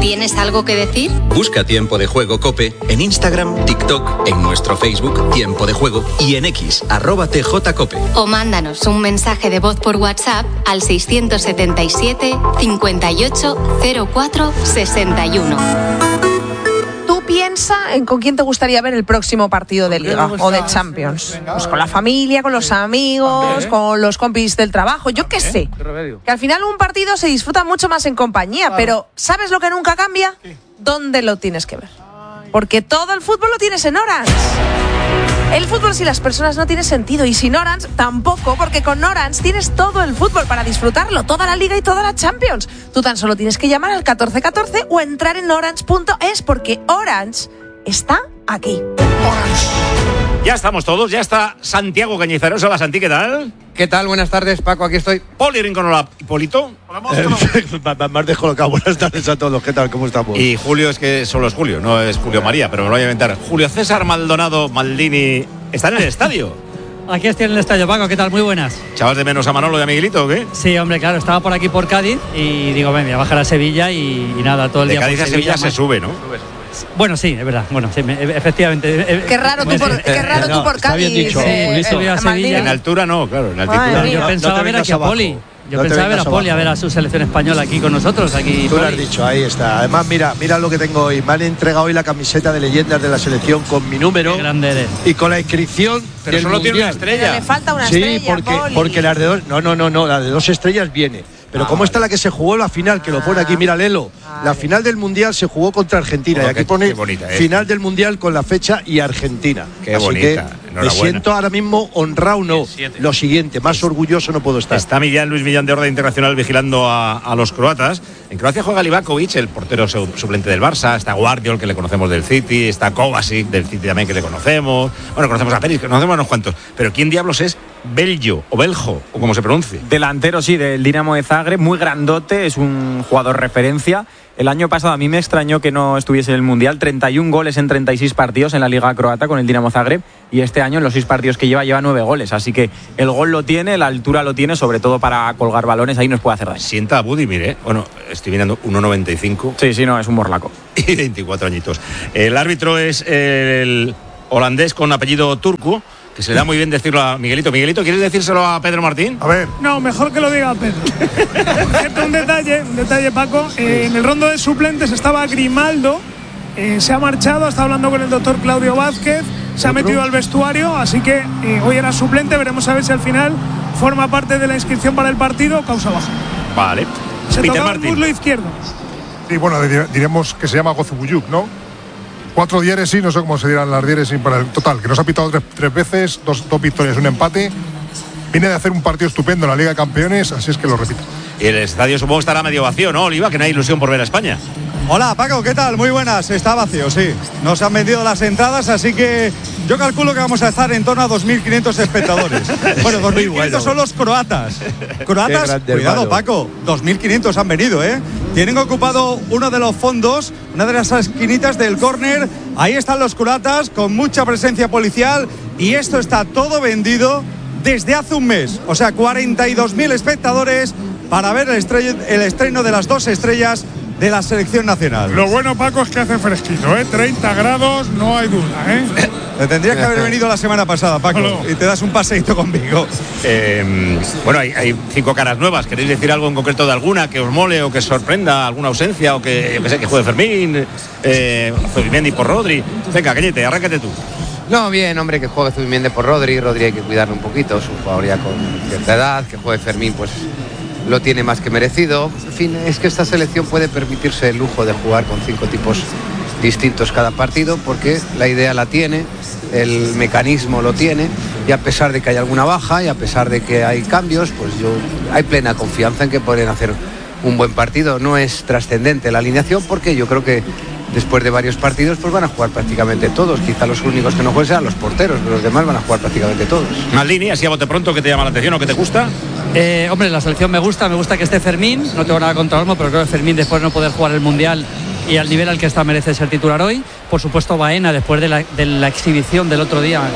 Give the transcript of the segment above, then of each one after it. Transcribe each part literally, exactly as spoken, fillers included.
¿Tienes algo que decir? Busca Tiempo de Juego COPE en Instagram, TikTok, en nuestro Facebook Tiempo de Juego y en X, arroba tjcope. O mándanos un mensaje de voz por WhatsApp al seiscientos setenta y siete, cincuenta y ocho, cero cuatro, sesenta y uno. Tú piensa en con quién te gustaría ver el próximo partido de Liga o de Champions. Pues con la familia, con los amigos, con los compis del trabajo, yo qué sé. Que al final un partido se disfruta mucho más en compañía, pero ¿sabes lo que nunca cambia? ¿Dónde lo tienes que ver? Porque todo el fútbol lo tienes en Orange. El fútbol sin las personas no tiene sentido y sin Orange tampoco, porque con Orange tienes todo el fútbol para disfrutarlo, toda la Liga y toda la Champions. Tú tan solo tienes que llamar al catorce catorce o entrar en orange punto es, porque Orange está aquí. Orange. Ya estamos todos, ya está Santiago Cañizares. Hola, Santi, ¿qué tal? ¿Qué tal? Buenas tardes, Paco, aquí estoy. Poli Rincón, hola, Hipólito. Hola, monstruo. Me has descolocado. Buenas tardes a todos, ¿qué tal? ¿Cómo estamos? Y Julio, es que solo es Julio, no es Julio María, pero me lo voy a inventar. Julio César Maldonado Maldini, ¿están en el estadio? Aquí estoy en el estadio, Paco, ¿qué tal? Muy buenas. ¿Echabas de menos a Manolo y a Miguelito o qué? Sí, hombre, claro, estaba por aquí por Cádiz y digo, ven, voy a bajar a Sevilla y, y nada, todo el de día. De Cádiz a Sevilla se sube, ¿no? Bueno, sí, es verdad. Bueno, sí, efectivamente. Qué raro tú por, qué raro eh, tú por no, Cádiz. Está bien dicho. Eh, eh, a Sevilla. En altura no, claro, en altitud. Ay, yo pensaba no ver aquí a Poli. Yo no pensaba ver a Poli, a ver a su selección española aquí con nosotros. Aquí Tú Poli. lo has dicho, ahí está. Además, mira, mira lo que tengo hoy. Me han entregado hoy la camiseta de leyendas de la selección con mi número. Qué grande eres. Y con la inscripción. Pero del solo mundial. tiene una estrella. Pero le falta una sí, estrella, porque, Poli. porque las de dos. No, no, no, no, la de dos estrellas viene. Pero ah, ¿cómo vale. está la que se jugó la final? Que lo pone aquí, mira, Lelo. Vale. La final del Mundial se jugó contra Argentina. Oh, y aquí qué, pone qué bonita, eh. final del Mundial con la fecha y Argentina. Qué Así bonita. que me Enhorabuena. siento ahora mismo honrado, no. Lo siguiente, más orgulloso no puedo estar. Está Millán, Luis Millán de Orden Internacional vigilando a, a los croatas. En Croacia juega Livakovic, el portero su, suplente del Barça. Está Guardiol, que le conocemos del City. Está Kovacic, del City también, que le conocemos. Bueno, conocemos a Peris, que conocemos a unos cuantos. Pero ¿quién diablos es Belgio o Beljo, o como se pronuncie? Delantero, sí, del Dinamo de Zagreb, muy grandote, es un jugador referencia. El año pasado a mí me extrañó que no estuviese en el Mundial, treinta y un goles en treinta y seis partidos en la Liga Croata con el Dinamo Zagreb, y este año en los seis partidos que lleva, lleva nueve goles, así que el gol lo tiene, la altura lo tiene, sobre todo para colgar balones, ahí nos puede hacer daño. Sienta a Budimir, ¿eh? Bueno, estoy mirando uno noventa y cinco. Sí, sí, no, es un morlaco. Y veinticuatro añitos. El árbitro es el holandés con apellido turco, que se le da muy bien decirlo a Miguelito. Miguelito, ¿quieres decírselo a Pedro Martín? A ver. No, mejor que lo diga Pedro. Por cierto, un detalle, un detalle, Paco. Eh, en el rondo de suplentes estaba Grimaldo, eh, se ha marchado, está hablando con el doctor Claudio Vázquez, se ha metido al vestuario, así que eh, hoy era suplente, veremos a ver si al final forma parte de la inscripción para el partido o causa baja. Vale. Se Peter tocaba el Martín. muslo izquierdo. Sí, bueno, diremos que se llama Gozubuyuk, ¿no? Cuatro diéresis, no sé cómo se dirán las diéresis para el total, que nos ha pitado tres, tres veces, dos, dos victorias, un empate. Viene de hacer un partido estupendo en la Liga de Campeones, así es que lo repito. Y el estadio supongo estará medio vacío, ¿no, Oliva? Que no hay ilusión por ver a España. Hola, Paco, ¿qué tal? Muy buenas. Está vacío, sí. Nos han vendido las entradas, así que yo calculo que vamos a estar en torno a dos mil quinientos espectadores. Bueno, dos mil quinientos son los croatas. Croatas, cuidado, hermano. Paco, dos mil quinientos han venido, ¿eh? Tienen ocupado uno de los fondos, una de las esquinitas del córner. Ahí están los croatas con mucha presencia policial y esto está todo vendido desde hace un mes. O sea, cuarenta y dos mil espectadores para ver el, estrell- el estreno de las dos estrellas de la selección nacional. Lo bueno, Paco, es que hace fresquito, ¿eh? treinta grados, no hay duda, ¿eh? Te tendrías que haber venido la semana pasada, Paco, no, no. y te das un paseíto conmigo. Eh, bueno, hay, hay cinco caras nuevas. ¿Queréis decir algo en concreto de alguna que os mole o que os sorprenda? ¿Alguna ausencia o que, yo que sé, que juegue Fermín, eh, Zubimendi por Rodri? Venga, Cañete, arráncate tú. No, bien, hombre, que juegue Zubimendi por Rodri. Rodri hay que cuidarlo un poquito, es un jugador ya con cierta edad. Que juegue Fermín, pues lo tiene más que merecido. En fin, es que esta selección puede permitirse el lujo de jugar con cinco tipos distintos cada partido, porque la idea la tiene, el mecanismo lo tiene, y a pesar de que hay alguna baja y a pesar de que hay cambios, pues yo hay plena confianza en que pueden hacer un buen partido. No es trascendente la alineación, porque yo creo que después de varios partidos pues van a jugar prácticamente todos. Quizá los únicos que no jueguen sean los porteros, pero los demás van a jugar prácticamente todos. Maldini, así a bote pronto, ¿qué te llama la atención o qué te gusta? Eh, hombre, la selección me gusta, me gusta que esté Fermín, no tengo nada contra Olmo, pero creo que Fermín, después de no poder jugar el Mundial y al nivel al que está, merece ser titular hoy. Por supuesto, Baena, después de la, de la exhibición del otro día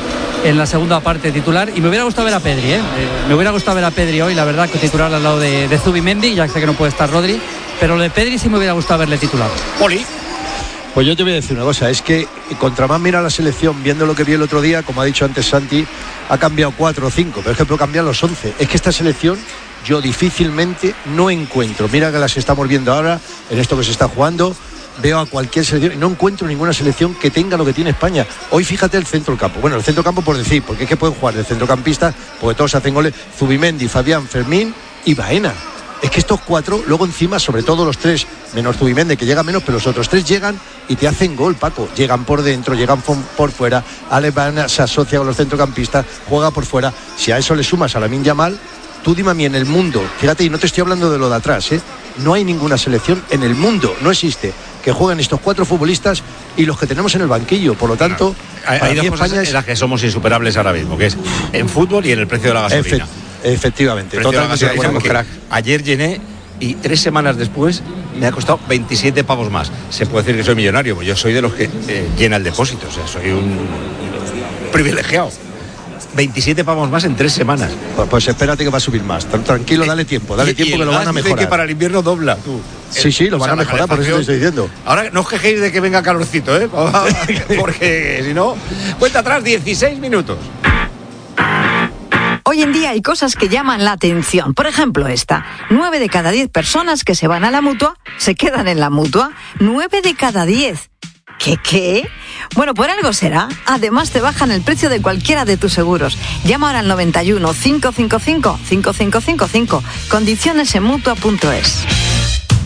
en la segunda parte titular. Y me hubiera gustado ver a Pedri, ¿eh? Eh, me hubiera gustado ver a Pedri hoy, la verdad, que titular al lado de, de Zubimendi. Ya sé que no puede estar Rodri, pero lo de Pedri sí me hubiera gustado verle titular. Poli. Pues yo te voy a decir una cosa, es que contra más mira la selección, viendo lo que vi el otro día, como ha dicho antes Santi, ha cambiado cuatro o cinco, pero es que puede cambiar los once. Es que esta selección yo difícilmente no encuentro, mira que las estamos viendo ahora, en esto que se está jugando, veo a cualquier selección y no encuentro ninguna selección que tenga lo que tiene España. Hoy fíjate el centro del campo, bueno, el centro del campo por decir, porque es que pueden jugar de centrocampista, porque todos hacen goles, Zubimendi, Fabián, Fermín y Baena. Es que estos cuatro, luego encima, sobre todo los tres, menos Zubimendi, que llega menos, pero los otros tres llegan y te hacen gol, Paco. Llegan por dentro, llegan por fuera. Alex Baena se asocia con los centrocampistas, juega por fuera. Si a eso le sumas a Lamine Yamal, tú dime a mí en el mundo, fíjate, y no te estoy hablando de lo de atrás, ¿eh? No hay ninguna selección en el mundo, no existe, que jueguen estos cuatro futbolistas y los que tenemos en el banquillo. Por lo tanto, claro, hay, hay dos cosas España es... en las que somos insuperables ahora mismo, que es en fútbol y en el precio de la gasolina. Efe... Efectivamente, totalmente. Ayer llené y tres semanas después me ha costado veintisiete pavos más. Se puede decir que soy millonario, pues yo soy de los que eh, llena el depósito, o sea, soy un privilegiado. veintisiete pavos más en tres semanas. Pues, pues espérate que va a subir más. Tranquilo, dale tiempo, dale y, tiempo y que lo van a mejorar. Que para el invierno dobla, tú. Sí, sí, lo o van sea, a mejorar, por eso te estoy diciendo. Ahora no os quejéis de que venga calorcito, ¿eh? Porque si no, cuenta atrás dieciséis minutos. Hoy en día hay cosas que llaman la atención. Por ejemplo, esta. Nueve de cada diez personas que se van a la Mutua se quedan en la Mutua. Nueve de cada diez. ¿Qué qué? Bueno, por algo será. Además te bajan el precio de cualquiera de tus seguros. Llama ahora al noventa y uno, cinco cinco cinco, cinco cinco cinco cinco. Condiciones en Mutua punto es.